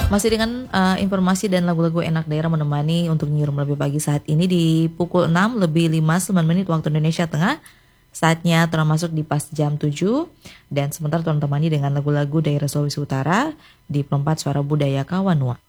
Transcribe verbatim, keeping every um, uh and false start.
Masih dengan uh, informasi dan lagu-lagu enak daerah menemani untuk nyirum lebih pagi saat ini di pukul enam lebih lima puluh sembilan menit waktu Indonesia Tengah. Saatnya termasuk di pas jam tujuh dan sementara teman temani dengan lagu-lagu daerah Sulawesi Utara di Perempat Suara Budaya Kawanua.